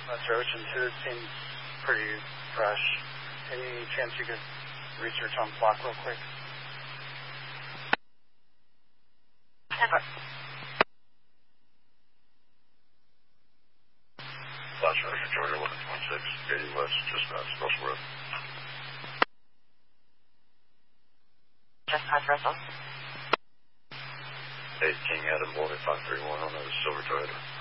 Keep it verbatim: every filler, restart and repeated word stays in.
Mister Ocean two, it seems pretty fresh. Any chance you could research on clock real quick? Flash Roger, Georgia eleven twenty-six, eighty West, just past Russell Road. Just past Russell. eight King Adam, Boulder five three one on the Silver Toyota.